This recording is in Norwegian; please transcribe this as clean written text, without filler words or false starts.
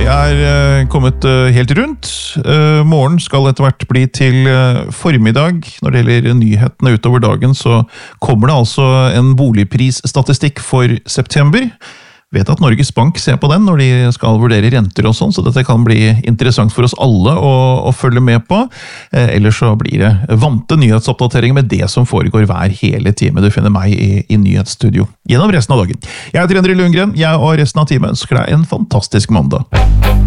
kommet helt rundt. Morgen skal etter hvert bli til formiddag. Når det gjelder nyhetene utover dagen, så kommer det altså en boligprisstatistikk for september. Vet at Norges Bank ser på den når de skal vurdere renter og sånn, så dette kan bli interessant for oss alle å følge med på. Ellers så blir det vante nyhetsoppdateringer med det som foregår hver hele time. Du finner meg i nyhetsstudio gjennom resten av dagen. Jeg heter Endre Lundgren, jeg og resten av teamet ønsker deg en fantastisk mandag.